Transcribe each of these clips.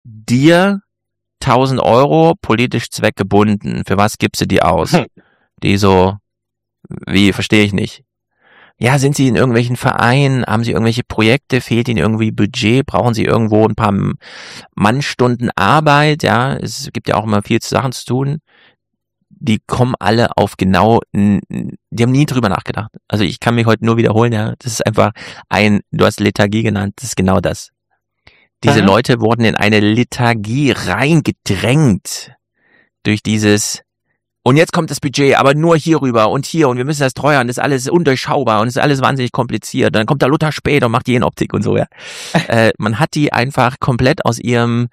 dir 1.000 Euro politisch zweckgebunden. Für was gibst du die aus? Die so, wie, verstehe ich nicht. Ja, sind Sie in irgendwelchen Vereinen? Haben Sie irgendwelche Projekte? Fehlt Ihnen irgendwie Budget? Brauchen Sie irgendwo ein paar Mannstunden Arbeit? Ja, es gibt ja auch immer viel Sachen zu tun. Die kommen alle auf die haben nie drüber nachgedacht. Also ich kann mich heute nur wiederholen, ja, das ist einfach du hast Lethargie genannt, das ist genau das. Diese Leute wurden in eine Lethargie reingedrängt durch dieses, und jetzt kommt das Budget, aber nur hier rüber und hier und wir müssen das treuern, das ist alles undurchschaubar und das ist alles wahnsinnig kompliziert. Dann kommt da Luther später und macht die in Optik und so, ja. Man hat die einfach komplett aus ihrem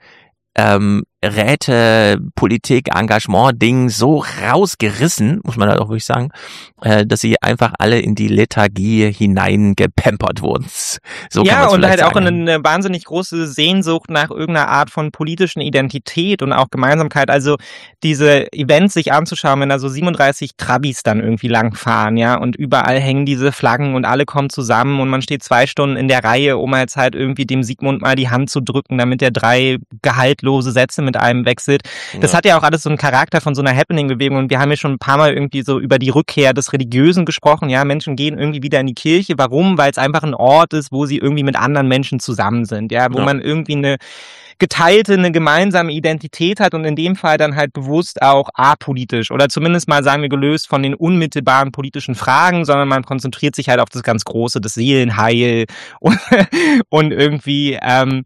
Räte, Politik, Engagement-Ding so rausgerissen, muss man halt auch wirklich sagen, dass sie einfach alle in die Lethargie hineingepampert wurden. So ja, kann man's und halt sagen. auch eine wahnsinnig große Sehnsucht nach irgendeiner Art von politischen Identität und auch Gemeinsamkeit. Also diese Events sich anzuschauen, wenn da so 37 Trabis dann irgendwie langfahren, ja, und überall hängen diese Flaggen und alle kommen zusammen und man steht 2 Stunden in der Reihe, um jetzt halt irgendwie dem Sigmund mal die Hand zu drücken, damit er 3 gehaltlose Sätze mit einem wechselt. Das hat ja auch alles so einen Charakter von so einer Happening-Bewegung und wir haben ja schon ein paar Mal irgendwie so über die Rückkehr des Religiösen gesprochen, ja, Menschen gehen irgendwie wieder in die Kirche. Warum? Weil es einfach ein Ort ist, wo sie irgendwie mit anderen Menschen zusammen sind, ja, wo man irgendwie eine gemeinsame Identität hat und in dem Fall dann halt bewusst auch apolitisch oder zumindest mal, sagen wir, gelöst von den unmittelbaren politischen Fragen, sondern man konzentriert sich halt auf das ganz Große, das Seelenheil und irgendwie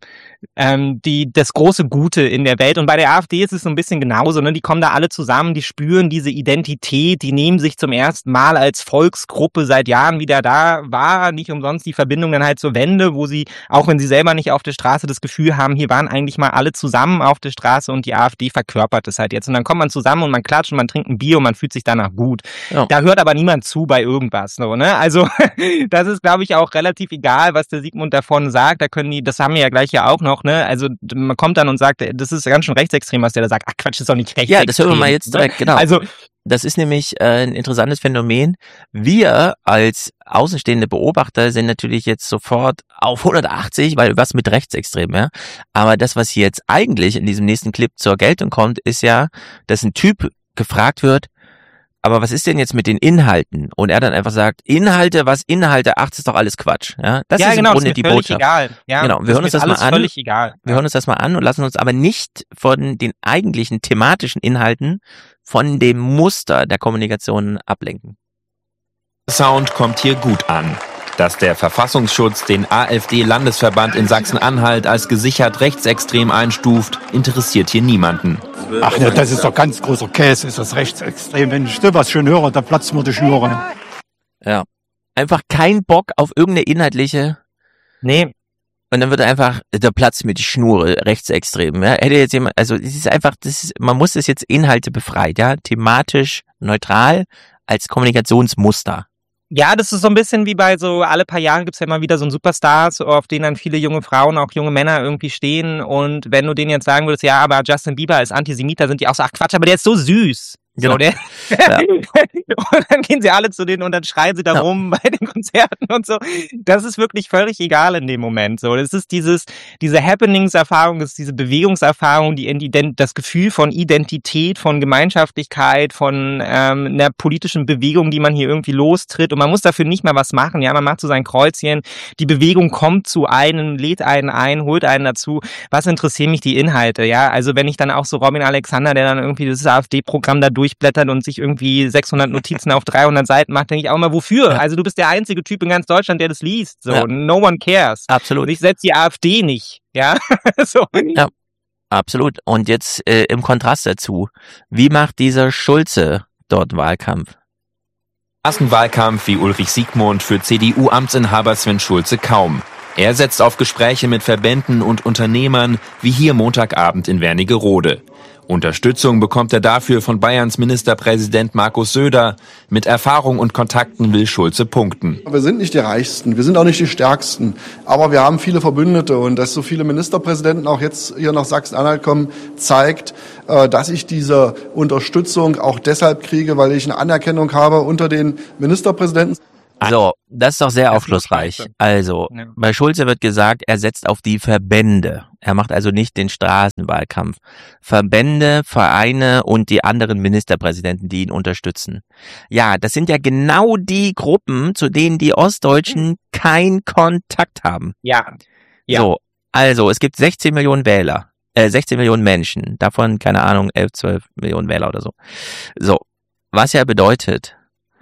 das große Gute in der Welt. Und bei der AfD ist es so ein bisschen genauso, ne? Die kommen da alle zusammen, die spüren diese Identität, die nehmen sich zum ersten Mal als Volksgruppe seit Jahren wieder da wahr, nicht umsonst die Verbindung dann halt zur Wende, wo sie, auch wenn sie selber nicht auf der Straße das Gefühl haben, hier waren eigentlich mal alle zusammen auf der Straße und die AfD verkörpert es halt jetzt. Und dann kommt man zusammen und man klatscht und man trinkt ein Bier und man fühlt sich danach gut. Ja. Da hört aber niemand zu bei irgendwas, so, ne? Also, das ist, glaube ich, auch relativ egal, was der Sigmund davon sagt. Das haben wir ja gleich ja auch noch, ne? Also man kommt dann und sagt, das ist ganz schön rechtsextrem, was der da sagt. Ach Quatsch, ist doch nicht rechtsextrem. Ja, das hören wir mal jetzt direkt, genau. Also das ist nämlich ein interessantes Phänomen. Wir als außenstehende Beobachter sind natürlich jetzt sofort auf 180, weil was mit rechtsextrem, ja. Aber das, was hier jetzt eigentlich in diesem nächsten Clip zur Geltung kommt, ist ja, dass ein Typ gefragt wird, aber was ist denn jetzt mit den Inhalten? Und er dann einfach sagt, Inhalte, ach, das ist doch alles Quatsch. Ja, das ist im Grunde die Botschaft. Egal. Ja, genau, wir hören uns das mal an. Völlig egal. Wir hören uns das mal an und lassen uns aber nicht von den eigentlichen thematischen Inhalten, von dem Muster der Kommunikation ablenken. Sound kommt hier gut an. Dass der Verfassungsschutz den AfD-Landesverband in Sachsen-Anhalt als gesichert rechtsextrem einstuft, interessiert hier niemanden. Ach, ne, das ist doch ganz großer Käse, ist das rechtsextrem. Wenn ich sowas schon höre, da platzt mir die Schnur. Ja, einfach kein Bock auf irgendeine inhaltliche. Nee. Und dann wird einfach, da platzt mir die Schnur, rechtsextrem. Ja, hätte jetzt jemand, also es ist einfach, man muss das jetzt Inhalte befreit, ja, thematisch neutral als Kommunikationsmuster. Ja, das ist so ein bisschen wie bei so, alle paar Jahre gibt's ja immer wieder so einen Superstars, auf denen dann viele junge Frauen, auch junge Männer irgendwie stehen. Und wenn du denen jetzt sagen würdest, ja, aber Justin Bieber ist Antisemit, da sind die auch so, ach Quatsch, aber der ist so süß. Genau. So, ja. Und dann gehen sie alle zu denen und dann schreien sie da rum bei den Konzerten und so. Das ist wirklich völlig egal in dem Moment. So, das ist diese Happenings-Erfahrung, das ist diese Bewegungserfahrung, das Gefühl von Identität, von Gemeinschaftlichkeit, von einer politischen Bewegung, die man hier irgendwie lostritt. Und man muss dafür nicht mal was machen. Ja, man macht so sein Kreuzchen. Die Bewegung kommt zu einem, lädt einen ein, holt einen dazu. Was interessieren mich die Inhalte? Ja, also wenn ich dann auch so Robin Alexander, der dann irgendwie das AfD-Programm da durchblättert und sich irgendwie 600 Notizen auf 300 Seiten macht, denke ich auch mal, wofür? Ja. Also du bist der einzige Typ in ganz Deutschland, der das liest. So, no one cares. Absolut. Und ich setze die AfD nicht. Ja, so. Ja, absolut. Und jetzt im Kontrast dazu, wie macht dieser Schulze dort Wahlkampf? Ersten Wahlkampf wie Ulrich Siegmund für CDU-Amtsinhaber Sven Schulze kaum. Er setzt auf Gespräche mit Verbänden und Unternehmern, wie hier Montagabend in Wernigerode. Unterstützung bekommt er dafür von Bayerns Ministerpräsident Markus Söder. Mit Erfahrung und Kontakten will Schulze punkten. Wir sind nicht die Reichsten, wir sind auch nicht die Stärksten, aber wir haben viele Verbündete und dass so viele Ministerpräsidenten auch jetzt hier nach Sachsen-Anhalt kommen, zeigt, dass ich diese Unterstützung auch deshalb kriege, weil ich eine Anerkennung habe unter den Ministerpräsidenten. So, das ist doch sehr aufschlussreich. Scheiße. Also, Ja. bei Schulze wird gesagt, er setzt auf die Verbände. Er macht also nicht den Straßenwahlkampf. Verbände, Vereine und die anderen Ministerpräsidenten, die ihn unterstützen. Ja, das sind ja genau die Gruppen, zu denen die Ostdeutschen keinen Kontakt haben. Ja. Ja. So, also, es gibt 16 Millionen Wähler. 16 Millionen Menschen. Davon, keine Ahnung, 11, 12 Millionen Wähler oder so. So, was ja bedeutet,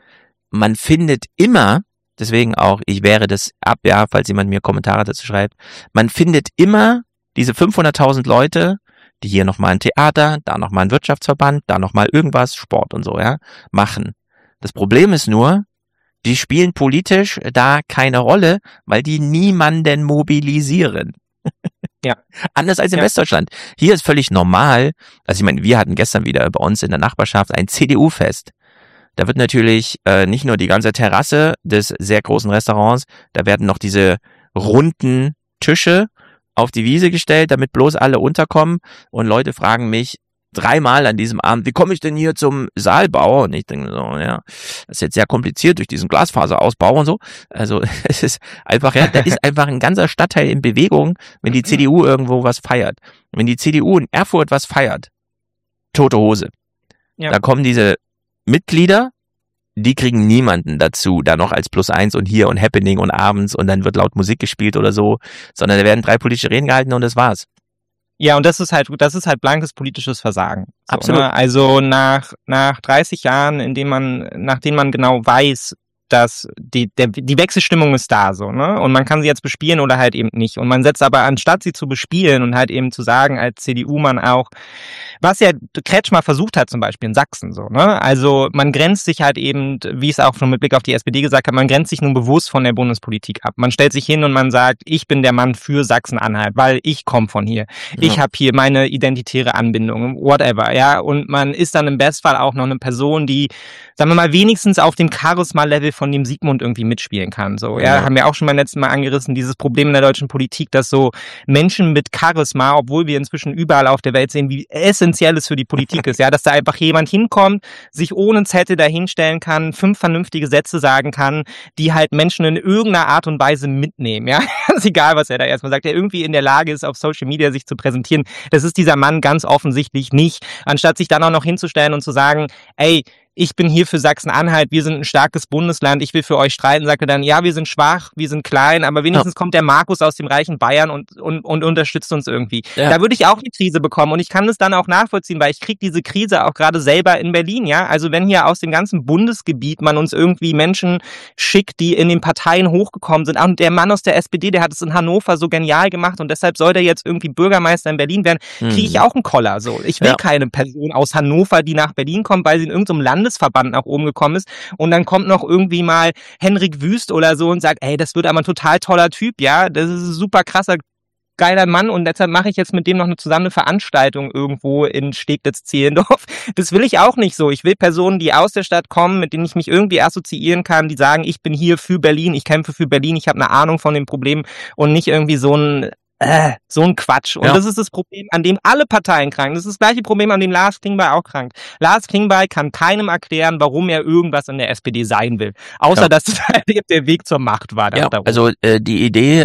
man findet immer, deswegen auch, ich wehre das ab, ja, falls jemand mir Kommentare dazu schreibt, man findet immer diese 500.000 Leute, die hier nochmal ein Theater, da nochmal ein Wirtschaftsverband, da nochmal irgendwas, Sport und so, ja, machen. Das Problem ist nur, die spielen politisch da keine Rolle, weil die niemanden mobilisieren. Ja. Anders als in Ja. Westdeutschland. Hier ist völlig normal, also ich meine, wir hatten gestern wieder bei uns in der Nachbarschaft ein CDU-Fest. Da wird natürlich nicht nur die ganze Terrasse des sehr großen Restaurants, da werden noch diese runden Tische auf die Wiese gestellt, damit bloß alle unterkommen. Und Leute fragen mich 3-mal an diesem Abend, wie komme ich denn hier zum Saalbau? Und ich denke so, ja, das ist jetzt sehr kompliziert durch diesen Glasfaserausbau und so. Also es ist einfach, ja, da ist einfach ein ganzer Stadtteil in Bewegung, wenn die CDU irgendwo was feiert. Wenn die CDU in Erfurt was feiert, tote Hose. Ja. Da kommen diese Mitglieder, die kriegen niemanden dazu, da noch als +1 und hier und Happening und abends und dann wird laut Musik gespielt oder so, sondern da werden 3 politische Reden gehalten und das war's. Ja, und das ist halt blankes politisches Versagen. So, Absolut. ne? Also nach 30 Jahren, nachdem man genau weiß, dass die Wechselstimmung ist da, so, ne? Und man kann sie jetzt bespielen oder halt eben nicht. Und man setzt aber, anstatt sie zu bespielen und halt eben zu sagen, als CDU-Mann auch, was ja Kretschmer versucht hat, zum Beispiel in Sachsen, so, ne? Also, man grenzt sich halt eben, wie ich es auch schon mit Blick auf die SPD gesagt habe, man grenzt sich nun bewusst von der Bundespolitik ab. Man stellt sich hin und man sagt, ich bin der Mann für Sachsen-Anhalt, weil ich komme von hier. Ich habe hier meine identitäre Anbindung, whatever, ja? Und man ist dann im Bestfall auch noch eine Person, die, sagen wir mal, wenigstens auf dem Charisma-Level von dem Sigmund irgendwie mitspielen kann. So, ja, haben wir auch schon beim letzten Mal angerissen, dieses Problem in der deutschen Politik, dass so Menschen mit Charisma, obwohl wir inzwischen überall auf der Welt sehen, wie essentiell es für die Politik ist, ja, dass da einfach jemand hinkommt, sich ohne Zettel dahinstellen kann, 5 vernünftige Sätze sagen kann, die halt Menschen in irgendeiner Art und Weise mitnehmen, ja. Ist egal, was er da erstmal sagt, der irgendwie in der Lage ist, auf Social Media sich zu präsentieren. Das ist dieser Mann ganz offensichtlich nicht. Anstatt sich dann auch noch hinzustellen und zu sagen, ey, ich bin hier für Sachsen-Anhalt, wir sind ein starkes Bundesland, ich will für euch streiten, sagt er dann, ja, wir sind schwach, wir sind klein, aber wenigstens kommt der Markus aus dem reichen Bayern und unterstützt uns irgendwie. Ja. Da würde ich auch eine Krise bekommen und ich kann das dann auch nachvollziehen, weil ich kriege diese Krise auch gerade selber in Berlin, ja. Also wenn hier aus dem ganzen Bundesgebiet man uns irgendwie Menschen schickt, die in den Parteien hochgekommen sind, und der Mann aus der SPD, der hat es in Hannover so genial gemacht und deshalb soll der jetzt irgendwie Bürgermeister in Berlin werden, kriege ich auch einen Koller, so. Ich will keine Person aus Hannover, die nach Berlin kommt, weil sie in irgendeinem Landesverband nach oben gekommen ist und dann kommt noch irgendwie mal Henrik Wüst oder so und sagt, ey, das wird aber ein total toller Typ, ja, das ist ein super krasser, geiler Mann und deshalb mache ich jetzt mit dem noch eine Veranstaltung irgendwo in Steglitz-Zehlendorf. Das will ich auch nicht so. Ich will Personen, die aus der Stadt kommen, mit denen ich mich irgendwie assoziieren kann, die sagen, ich bin hier für Berlin, ich kämpfe für Berlin, ich habe eine Ahnung von dem Problem und nicht irgendwie so ein Quatsch. Und das ist das Problem, an dem alle Parteien kranken. Das ist das gleiche Problem, an dem Lars Klingbeil auch krankt. Lars Klingbeil kann keinem erklären, warum er irgendwas in der SPD sein will. Außer, dass es halt eben der Weg zur Macht war. Ja, also die Idee,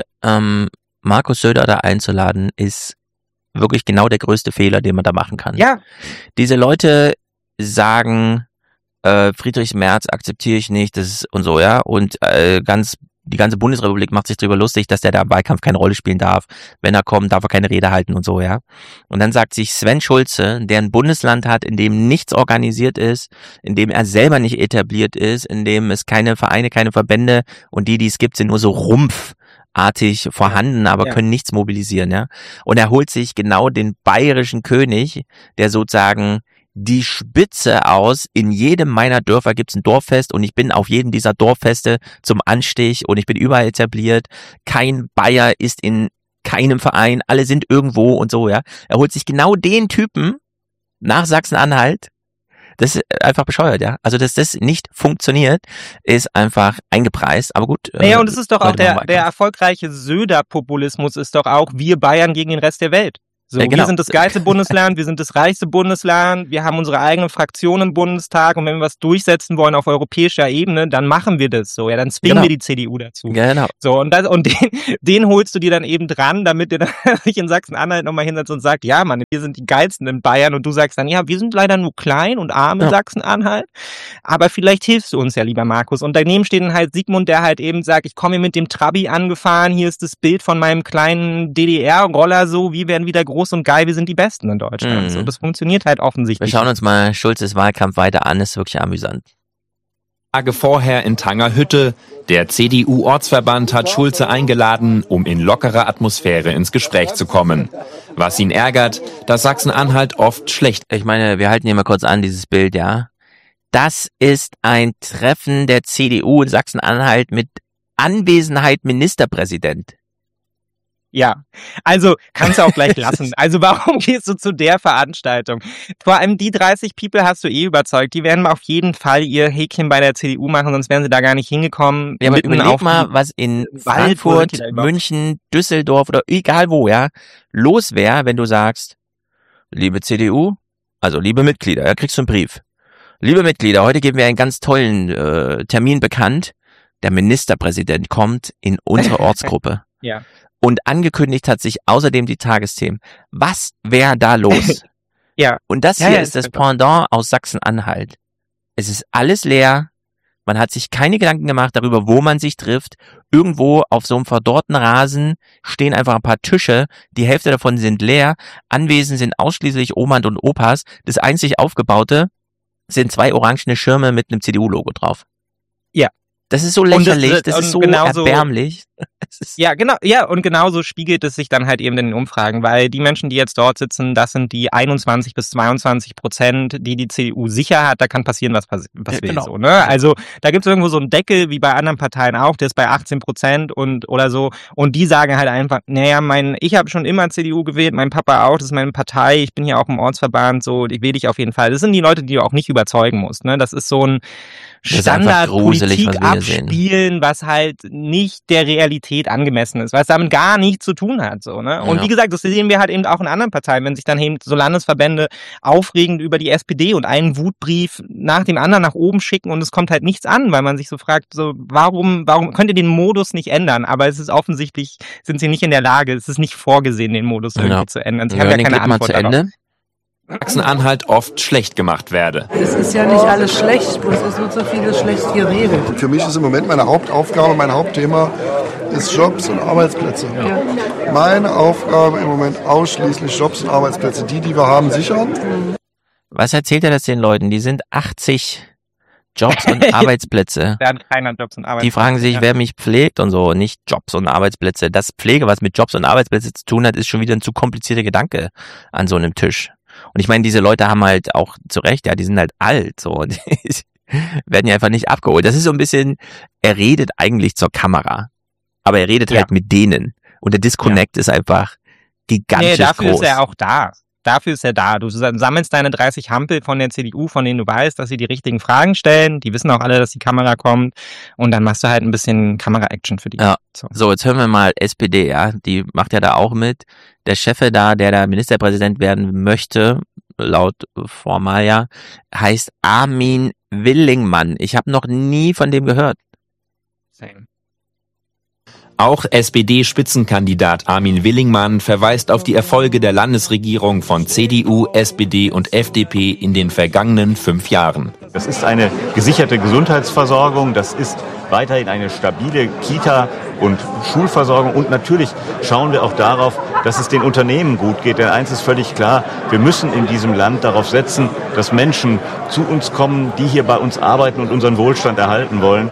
Markus Söder da einzuladen, ist wirklich genau der größte Fehler, den man da machen kann. Ja. Diese Leute sagen, Friedrich Merz akzeptiere ich nicht, das ist und so, ja, und die ganze Bundesrepublik macht sich darüber lustig, dass der da im Wahlkampf keine Rolle spielen darf. Wenn er kommt, darf er keine Rede halten und so, ja. Und dann sagt sich Sven Schulze, der ein Bundesland hat, in dem nichts organisiert ist, in dem er selber nicht etabliert ist, in dem es keine Vereine, keine Verbände und die es gibt, sind nur so rumpfartig vorhanden, aber können nichts mobilisieren, ja. Und er holt sich genau den bayerischen König, der sozusagen die Spitze aus, in jedem meiner Dörfer gibt's ein Dorffest und ich bin auf jedem dieser Dorffeste zum Anstich und ich bin überall etabliert. Kein Bayer ist in keinem Verein, alle sind irgendwo und so, ja. Er holt sich genau den Typen nach Sachsen-Anhalt. Das ist einfach bescheuert, ja. Also, dass das nicht funktioniert, ist einfach eingepreist, aber gut. Naja, und es ist doch auch der erfolgreiche Söder-Populismus ist doch auch wir Bayern gegen den Rest der Welt. So, genau. Wir sind das geilste Bundesland, wir sind das reichste Bundesland, wir haben unsere eigene Fraktion im Bundestag und wenn wir was durchsetzen wollen auf europäischer Ebene, dann machen wir das so. Ja, dann zwingen wir die CDU dazu. Genau. So, und den holst du dir dann eben dran, damit der dann sich in Sachsen-Anhalt nochmal hinsetzt und sagt, ja, Mann, wir sind die geilsten in Bayern und du sagst dann, ja, wir sind leider nur klein und arm in Sachsen-Anhalt, aber vielleicht hilfst du uns ja, lieber Markus. Und daneben steht dann halt Sigmund, der halt eben sagt, ich komme hier mit dem Trabi angefahren, hier ist das Bild von meinem kleinen DDR-Roller so, wir werden wieder groß und geil, wir sind die Besten in Deutschland. So, das funktioniert halt offensichtlich. Wir schauen uns mal Schulzes Wahlkampf weiter an, ist wirklich amüsant. Tage vorher in Tangerhütte. Der CDU-Ortsverband hat Schulze eingeladen, um in lockerer Atmosphäre ins Gespräch zu kommen. Was ihn ärgert, dass Sachsen-Anhalt oft schlecht. Ich meine, wir halten hier mal kurz an, dieses Bild, ja. Das ist ein Treffen der CDU in Sachsen-Anhalt mit Anwesenheit Ministerpräsident. Ja, also kannst du auch gleich lassen. Also warum gehst du zu der Veranstaltung? Vor allem die 30 People hast du überzeugt. Die werden auf jeden Fall ihr Häkchen bei der CDU machen, sonst wären sie da gar nicht hingekommen. Ja, aber überleg mal, was in Frankfurt, München, Düsseldorf oder egal wo, ja, los wäre, wenn du sagst, liebe CDU, also liebe Mitglieder, ja, kriegst du einen Brief. Liebe Mitglieder, heute geben wir einen ganz tollen Termin bekannt. Der Ministerpräsident kommt in unsere Ortsgruppe. Ja. Und angekündigt hat sich außerdem die Tagesthemen. Was wäre da los? Ja. Und das hier ist das Pendant aus Sachsen-Anhalt. Es ist alles leer. Man hat sich keine Gedanken gemacht darüber, wo man sich trifft. Irgendwo auf so einem verdorrten Rasen stehen einfach ein paar Tische. Die Hälfte davon sind leer. Anwesend sind ausschließlich Oma und Opas. Das einzig Aufgebaute sind 2 orangene Schirme mit einem CDU-Logo drauf. Ja. Das ist so lächerlich, das ist so erbärmlich. Ja, genau, ja, und genauso spiegelt es sich dann halt eben in den Umfragen, weil die Menschen, die jetzt dort sitzen, das sind die 21-22%, die CDU sicher hat, da kann passieren, was will, genau. So, ne? Also, da gibt's irgendwo so einen Deckel, wie bei anderen Parteien auch, der ist bei 18% und, oder so, und die sagen halt einfach, naja, ich habe schon immer CDU gewählt, mein Papa auch, das ist meine Partei, ich bin hier auch im Ortsverband, so, ich wähle dich auf jeden Fall. Das sind die Leute, die du auch nicht überzeugen musst, ne? Das ist so ein Standardpolitik abspielen, was halt nicht der Realität angemessen ist, weil es damit gar nichts zu tun hat, so, ne? Und wie gesagt, das sehen wir halt eben auch in anderen Parteien, wenn sich dann eben so Landesverbände aufregend über die SPD und einen Wutbrief nach dem anderen nach oben schicken und es kommt halt nichts an, weil man sich so fragt, so, warum könnt ihr den Modus nicht ändern? Aber es ist offensichtlich, sind sie nicht in der Lage, es ist nicht vorgesehen, den Modus irgendwie zu ändern. Sie haben ja keine Antwort darauf. Sachsen-Anhalt oft schlecht gemacht werde. Es ist ja nicht alles schlecht, bloß es wird so vieles schlecht geredet. Für mich ist im Moment meine Hauptaufgabe, mein Hauptthema ist Jobs und Arbeitsplätze. Ja. Meine Aufgabe im Moment ausschließlich Jobs und Arbeitsplätze. Die wir haben, sichern. Was erzählt er das den Leuten? Die sind 80 Jobs und Arbeitsplätze. Da hat keiner Jobs und Arbeitsplätze. Die fragen sich, wer mich pflegt und so, nicht Jobs und Arbeitsplätze. Das Pflege, was mit Jobs und Arbeitsplätze zu tun hat, ist schon wieder ein zu komplizierter Gedanke an so einem Tisch. Und ich meine, diese Leute haben halt auch zu Recht, ja, die sind halt alt, so, die werden ja einfach nicht abgeholt. Das ist so ein bisschen, er redet eigentlich zur Kamera, aber er redet halt mit denen. Und der Disconnect ist einfach gigantisch groß. Dafür ist er auch da. Dafür ist er da. Du sammelst deine 30 Hampel von der CDU, von denen du weißt, dass sie die richtigen Fragen stellen. Die wissen auch alle, dass die Kamera kommt. Und dann machst du halt ein bisschen Kamera-Action für die. Ja. So, jetzt hören wir mal SPD, ja. Die macht ja da auch mit. Der Chef da, der da Ministerpräsident werden möchte, laut Formalia, heißt Armin Willingmann. Ich habe noch nie von dem gehört. Same. Auch SPD-Spitzenkandidat Armin Willingmann verweist auf die Erfolge der Landesregierung von CDU, SPD und FDP in den vergangenen 5 Jahren. Das ist eine gesicherte Gesundheitsversorgung, das ist weiterhin eine stabile Kita- und Schulversorgung und natürlich schauen wir auch darauf, dass es den Unternehmen gut geht. Denn eins ist völlig klar, wir müssen in diesem Land darauf setzen, dass Menschen zu uns kommen, die hier bei uns arbeiten und unseren Wohlstand erhalten wollen.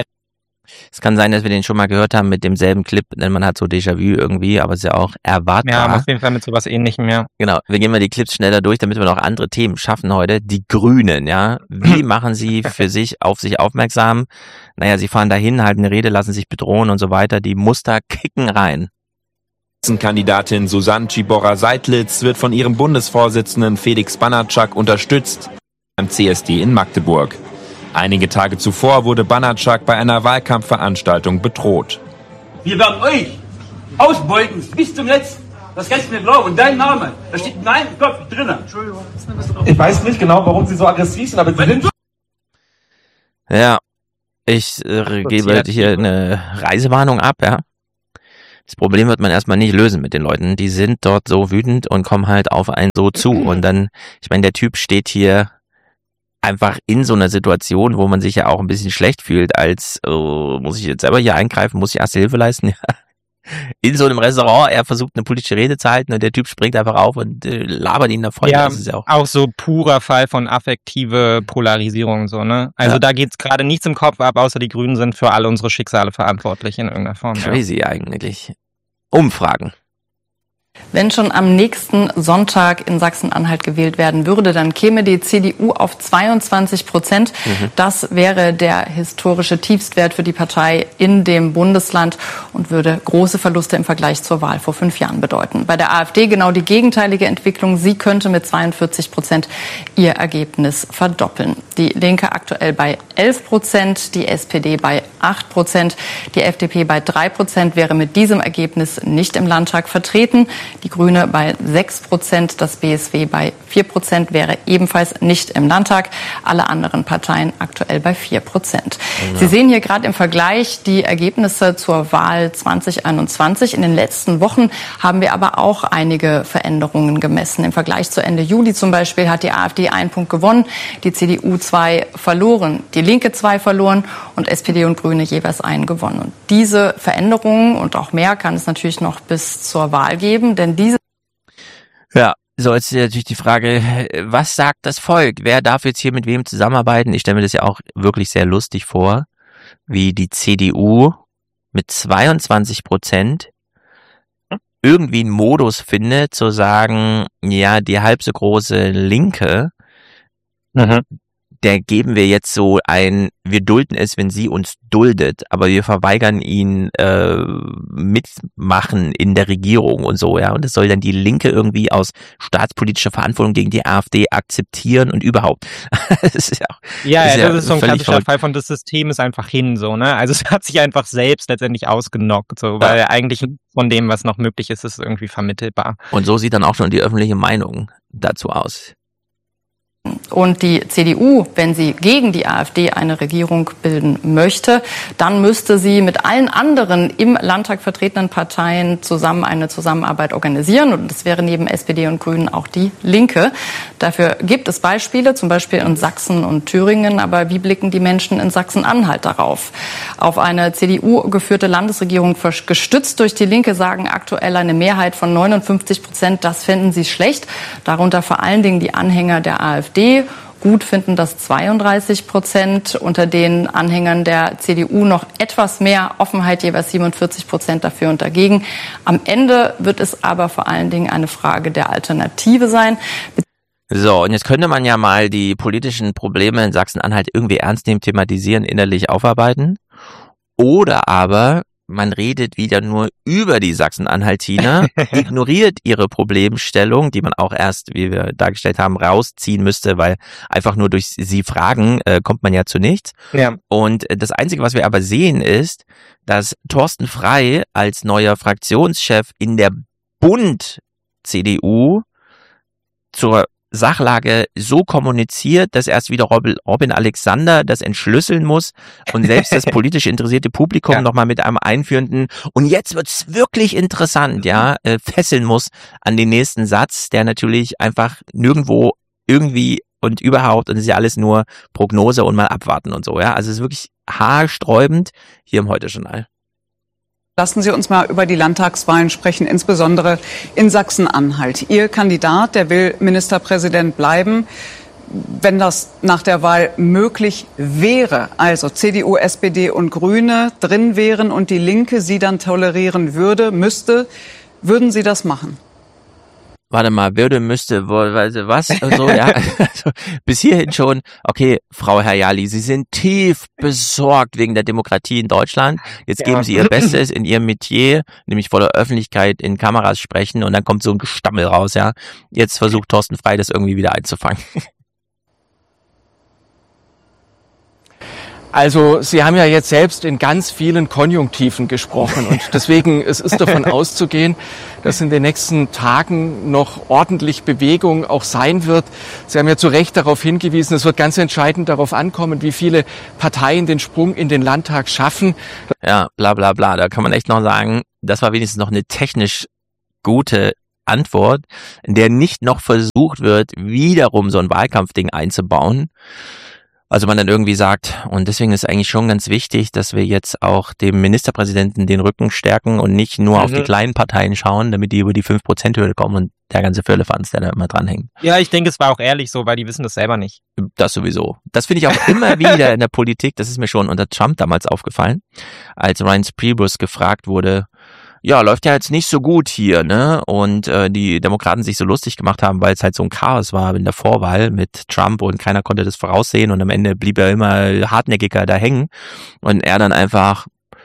Es kann sein, dass wir den schon mal gehört haben mit demselben Clip, denn man hat so Déjà-vu irgendwie, aber es ist ja auch erwartbar. Ja, auf jeden Fall mit sowas Ähnlichem, ja. Genau, wir gehen mal die Clips schneller durch, damit wir noch andere Themen schaffen heute. Die Grünen, ja, wie machen sie für sich auf sich aufmerksam? Naja, sie fahren dahin, halten eine Rede, lassen sich bedrohen und so weiter. Die Muster kicken rein. Kandidatin Susanne Ciborra-Seidlitz wird von ihrem Bundesvorsitzenden Felix Banatschak unterstützt beim CSD in Magdeburg. Einige Tage zuvor wurde Banatschak bei einer Wahlkampfveranstaltung bedroht. Wir werden euch ausbeuten bis zum Letzten. Das kannst du mir glauben. Und dein Name, da steht in meinem Kopf drin. Entschuldigung. Ich weiß nicht genau, warum Sie so aggressiv sind, aber Sie sind... Ja, ich gebe hier eine Reisewarnung ab, ja. Das Problem wird man erstmal nicht lösen mit den Leuten. Die sind dort so wütend und kommen halt auf einen so zu. Und dann, ich meine, der Typ steht hier einfach in so einer Situation, wo man sich ja auch ein bisschen schlecht fühlt, als muss ich jetzt selber hier eingreifen, muss ich erste Hilfe leisten? Ja. In so einem Restaurant, er versucht eine politische Rede zu halten und der Typ springt einfach auf und labert ihn da voll. Ja, das ist ja auch so purer Fall von affektive Polarisierung, so, ne? Also da geht's gerade nichts im Kopf ab, außer die Grünen sind für alle unsere Schicksale verantwortlich in irgendeiner Form. Crazy eigentlich. Umfragen. Wenn schon am nächsten Sonntag in Sachsen-Anhalt gewählt werden würde, dann käme die CDU auf 22%. Das wäre der historische Tiefstwert für die Partei in dem Bundesland und würde große Verluste im Vergleich zur Wahl vor 5 Jahren bedeuten. Bei der AfD genau die gegenteilige Entwicklung. Sie könnte mit 42% ihr Ergebnis verdoppeln. Die Linke aktuell bei 11%, die SPD bei 8%, die FDP bei 3%, wäre mit diesem Ergebnis nicht im Landtag vertreten. Die Grüne bei 6%, das BSW bei 4%, wäre ebenfalls nicht im Landtag. Alle anderen Parteien aktuell bei 4%. Ja. Sie sehen hier gerade im Vergleich die Ergebnisse zur Wahl 2021. In den letzten Wochen haben wir aber auch einige Veränderungen gemessen. Im Vergleich zu Ende Juli zum Beispiel hat die AfD 1 Punkt gewonnen, die CDU 2 verloren, die Linke 2 verloren und SPD und Grüne jeweils 1 gewonnen. Und diese Veränderungen und auch mehr kann es natürlich noch bis zur Wahl geben. Denn diese ja, so jetzt natürlich die Frage, was sagt das Volk? Wer darf jetzt hier mit wem zusammenarbeiten? Ich stelle mir das ja auch wirklich sehr lustig vor, wie die CDU mit 22% irgendwie einen Modus findet, zu sagen, ja, die halb so große Linke, der geben wir jetzt so ein, wir dulden es, wenn sie uns duldet, aber wir verweigern ihn mitmachen in der Regierung und so, ja. Und das soll dann die Linke irgendwie aus staatspolitischer Verantwortung gegen die AfD akzeptieren und überhaupt. Das ist ja auch, das ist so ein klassischer Fall von das System ist einfach hin, so, ne. Also es hat sich einfach selbst letztendlich ausgenockt, so, weil eigentlich von dem, was noch möglich ist, ist irgendwie vermittelbar. Und so sieht dann auch schon die öffentliche Meinung dazu aus. Und die CDU, wenn sie gegen die AfD eine Regierung bilden möchte, dann müsste sie mit allen anderen im Landtag vertretenen Parteien zusammen eine Zusammenarbeit organisieren. Und das wäre neben SPD und Grünen auch die Linke. Dafür gibt es Beispiele, zum Beispiel in Sachsen und Thüringen. Aber wie blicken die Menschen in Sachsen-Anhalt darauf? Auf eine CDU-geführte Landesregierung gestützt durch die Linke sagen aktuell eine Mehrheit von 59%. Das fänden sie schlecht. Darunter vor allen Dingen die Anhänger der AfD. Gut finden das 32%, unter den Anhängern der CDU noch etwas mehr Offenheit, jeweils 47% dafür und dagegen. Am Ende wird es aber vor allen Dingen eine Frage der Alternative sein. So, und jetzt könnte man ja mal die politischen Probleme in Sachsen-Anhalt irgendwie ernst nehmen, thematisieren, innerlich aufarbeiten. Oder aber man redet wieder nur über die Sachsen-Anhaltiner, ignoriert ihre Problemstellung, die man auch erst, wie wir dargestellt haben, rausziehen müsste, weil einfach nur durch sie fragen, kommt man ja zu nichts. Ja. Und das Einzige, was wir aber sehen, ist, dass Thorsten Frey als neuer Fraktionschef in der Bund-CDU zur Sachlage so kommuniziert, dass erst wieder Robin Alexander das entschlüsseln muss und selbst das politisch interessierte Publikum nochmal mit einem einführenden und jetzt wird's wirklich interessant, fesseln muss an den nächsten Satz, der natürlich einfach nirgendwo irgendwie und überhaupt, und das ist ja alles nur Prognose und mal abwarten und so, ja. Also es ist wirklich haarsträubend hier im Heute-Journal. Lassen Sie uns mal über die Landtagswahlen sprechen, insbesondere in Sachsen-Anhalt. Ihr Kandidat, der will Ministerpräsident bleiben. Wenn das nach der Wahl möglich wäre, also CDU, SPD und Grüne drin wären und die Linke sie dann tolerieren müsste, würden Sie das machen? Warte mal, müsste, was? So, ja. Also, bis hierhin schon. Okay, Frau Herjali, Sie sind tief besorgt wegen der Demokratie in Deutschland. Jetzt geben Sie Ihr Bestes in Ihrem Metier, nämlich vor der Öffentlichkeit in Kameras sprechen und dann kommt so ein Gestammel raus, ja. Jetzt versucht Thorsten Frey, das irgendwie wieder einzufangen. Also Sie haben ja jetzt selbst in ganz vielen Konjunktiven gesprochen und deswegen es ist davon auszugehen, dass in den nächsten Tagen noch ordentlich Bewegung auch sein wird. Sie haben ja zu Recht darauf hingewiesen, es wird ganz entscheidend darauf ankommen, wie viele Parteien den Sprung in den Landtag schaffen. Ja, bla bla bla, da kann man echt noch sagen, das war wenigstens noch eine technisch gute Antwort, in der nicht noch versucht wird, wiederum so ein Wahlkampfding einzubauen. Also man dann irgendwie sagt, und deswegen ist eigentlich schon ganz wichtig, dass wir jetzt auch dem Ministerpräsidenten den Rücken stärken und nicht nur auf die kleinen Parteien schauen, damit die über die 5%-Hürde kommen und der ganze Firlefanz, der da immer dranhängt. Ja, ich denke, es war auch ehrlich so, weil die wissen das selber nicht. Das sowieso. Das finde ich auch immer wieder in der Politik, das ist mir schon unter Trump damals aufgefallen, als Reince Priebus gefragt wurde, ja, läuft ja jetzt nicht so gut hier, ne? Und die Demokraten sich so lustig gemacht haben, weil es halt so ein Chaos war in der Vorwahl mit Trump und keiner konnte das voraussehen und am Ende blieb er immer hartnäckiger da hängen und er dann einfach,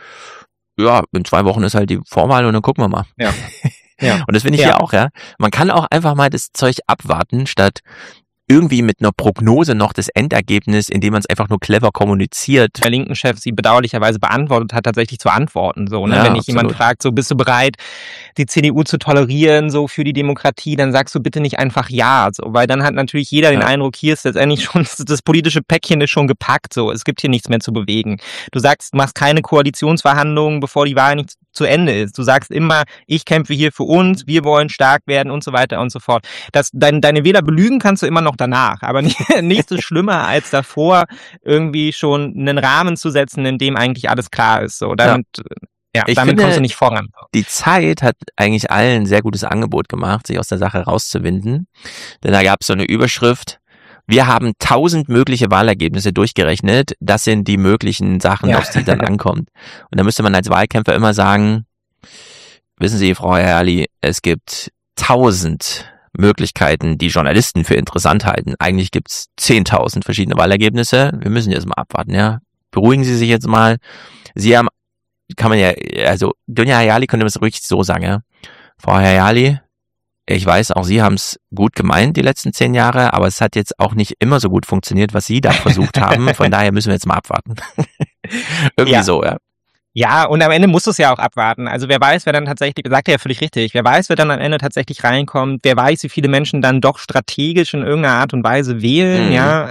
ja, in 2 Wochen ist halt die Vorwahl und dann gucken wir mal. Ja. Ja. Und das finde ich ja auch, ja. Man kann auch einfach mal das Zeug abwarten, statt irgendwie mit einer Prognose noch das Endergebnis, indem man es einfach nur clever kommuniziert. Der linken Chef sie bedauerlicherweise beantwortet hat, tatsächlich zu antworten. So, ne? Ja, wenn dich jemand fragt, so bist du bereit, die CDU zu tolerieren, so für die Demokratie, dann sagst du bitte nicht einfach ja. So, weil dann hat natürlich jeder den Eindruck, hier ist letztendlich schon, das politische Päckchen ist schon gepackt. So, es gibt hier nichts mehr zu bewegen. Du sagst, machst keine Koalitionsverhandlungen, bevor die Wahl nicht zu Ende ist. Du sagst immer, ich kämpfe hier für uns, wir wollen stark werden und so weiter und so fort. Deine Wähler belügen kannst du immer noch danach, aber nichts ist schlimmer als davor, irgendwie schon einen Rahmen zu setzen, in dem eigentlich alles klar ist. So, damit damit kommst du nicht voran. Die Zeit hat eigentlich allen ein sehr gutes Angebot gemacht, sich aus der Sache rauszuwinden. Denn da gab es so eine Überschrift, wir haben 1000 mögliche Wahlergebnisse durchgerechnet. Das sind die möglichen Sachen, auf die dann ankommt. Und da müsste man als Wahlkämpfer immer sagen, wissen Sie, Frau Herrli, es gibt 1000 Möglichkeiten, die Journalisten für interessant halten. Eigentlich gibt's 10.000 verschiedene Wahlergebnisse. Wir müssen jetzt mal abwarten, ja. Beruhigen Sie sich jetzt mal. Sie haben, kann man ja, also Dunja Hayali könnte man es ruhig so sagen, ja. Frau Hayali, ich weiß, auch Sie haben es gut gemeint die letzten 10 Jahre, aber es hat jetzt auch nicht immer so gut funktioniert, was Sie da versucht haben. Von daher müssen wir jetzt mal abwarten. Irgendwie so, ja. Ja, und am Ende musst du es ja auch abwarten. Also wer weiß, wer dann tatsächlich, sagt er ja völlig richtig, wer weiß, wer dann am Ende tatsächlich reinkommt, wer weiß, wie viele Menschen dann doch strategisch in irgendeiner Art und Weise wählen,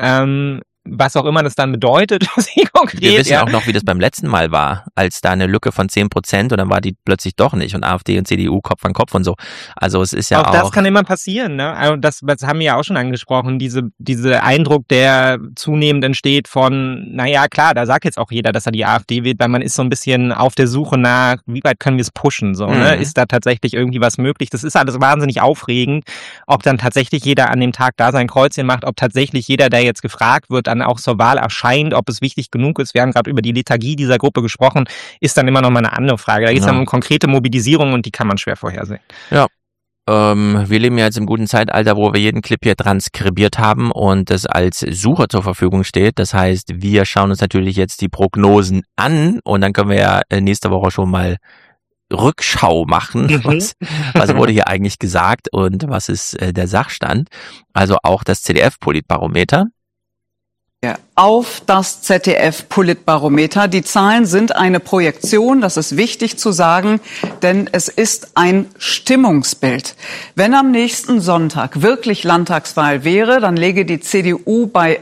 was auch immer das dann bedeutet, konkret. Wir wissen auch noch, wie das beim letzten Mal war, als da eine Lücke von 10% und dann war die plötzlich doch nicht und AfD und CDU Kopf an Kopf und so. Also es ist ja auch... das kann immer passieren, ne? Also das haben wir ja auch schon angesprochen, diese Eindruck, der zunehmend entsteht von, naja, klar, da sagt jetzt auch jeder, dass er die AfD wählt, weil man ist so ein bisschen auf der Suche nach, wie weit können wir es pushen, so, ne? Ist da tatsächlich irgendwie was möglich? Das ist alles wahnsinnig aufregend, ob dann tatsächlich jeder an dem Tag da sein Kreuzchen macht, ob tatsächlich jeder, der jetzt gefragt wird, dann auch zur Wahl erscheint, ob es wichtig genug ist. Wir haben gerade über die Lethargie dieser Gruppe gesprochen, ist dann immer noch mal eine andere Frage. Da geht es dann um konkrete Mobilisierung und die kann man schwer vorhersehen. Ja. Wir leben ja jetzt im guten Zeitalter, wo wir jeden Clip hier transkribiert haben und das als Sucher zur Verfügung steht. Das heißt, wir schauen uns natürlich jetzt die Prognosen an und dann können wir ja nächste Woche schon mal Rückschau machen. Was wurde hier eigentlich gesagt und was ist der Sachstand? Also auch das ZDF-Politbarometer. Auf das ZDF-Politbarometer. Die Zahlen sind eine Projektion, das ist wichtig zu sagen, denn es ist ein Stimmungsbild. Wenn am nächsten Sonntag wirklich Landtagswahl wäre, dann läge die CDU bei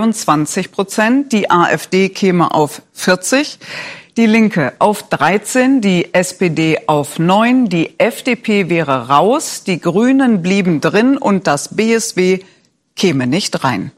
23%, die AfD käme auf 40%, die Linke auf 13%, die SPD auf 9%, die FDP wäre raus, die Grünen blieben drin und das BSW käme nicht rein.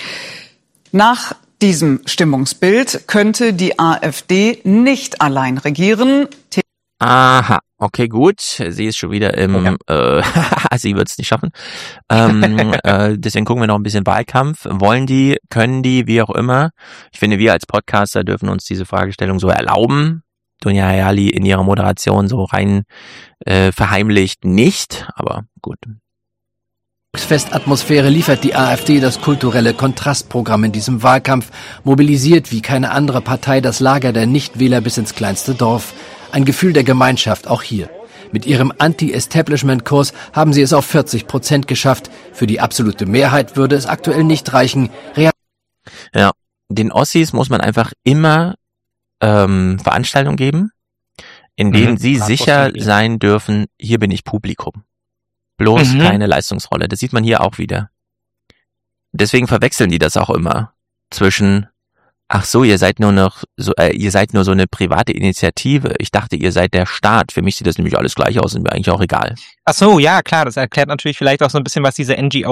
Nach diesem Stimmungsbild könnte die AfD nicht allein regieren. Aha, okay, gut. Sie ist schon wieder im, sie wird es nicht schaffen. Deswegen gucken wir noch ein bisschen Wahlkampf. Wollen die, können die, wie auch immer. Ich finde, wir als Podcaster dürfen uns diese Fragestellung so erlauben. Dunja Hayali in ihrer Moderation so rein verheimlicht nicht, aber gut. Festatmosphäre liefert die AfD das kulturelle Kontrastprogramm in diesem Wahlkampf, mobilisiert wie keine andere Partei das Lager der Nichtwähler bis ins kleinste Dorf. Ein Gefühl der Gemeinschaft auch hier. Mit ihrem Anti-Establishment-Kurs haben sie es auf 40% geschafft. Für die absolute Mehrheit würde es aktuell nicht reichen. Ja, den Ossis muss man einfach immer Veranstaltungen geben, in denen sie sicher sein dürfen, hier bin ich Publikum. Bloß keine Leistungsrolle. Das sieht man hier auch wieder. Deswegen verwechseln die das auch immer zwischen, ach so, ihr seid nur so eine private Initiative. Ich dachte, ihr seid der Staat. Für mich sieht das nämlich alles gleich aus und mir eigentlich auch egal. Ach so, ja, klar, das erklärt natürlich vielleicht auch so ein bisschen, was diese NGO